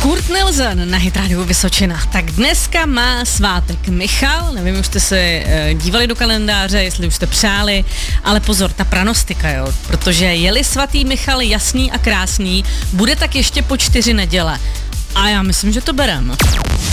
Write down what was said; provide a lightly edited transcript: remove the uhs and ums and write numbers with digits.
Kurt Nelson na Hit Radio Vysočina. Tak dneska má svátek Michal, nevím, už jste se dívali do kalendáře, jestli už jste přáli, ale pozor, ta pranostika, jo, protože je-li svatý Michal jasný a krásný, bude tak ještě po 4 neděle. A já myslím, že to berem.